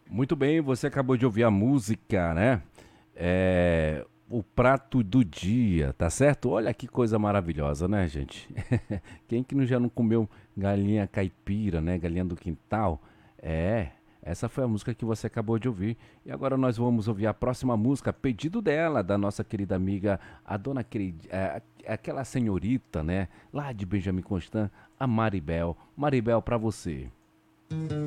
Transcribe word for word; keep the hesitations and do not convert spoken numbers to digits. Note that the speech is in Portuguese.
Muito bem, você acabou de ouvir a música, né? É, o prato do dia, tá certo? Olha que coisa maravilhosa, né, gente? Quem que não- já não comeu galinha caipira, né? Galinha do quintal? É, essa foi a música que você acabou de ouvir. E agora nós vamos ouvir a próxima música, pedido dela, da nossa querida amiga, a dona querida, é, aquela senhorita, né? Lá de Benjamin Constant, a Maribel. Maribel, pra você.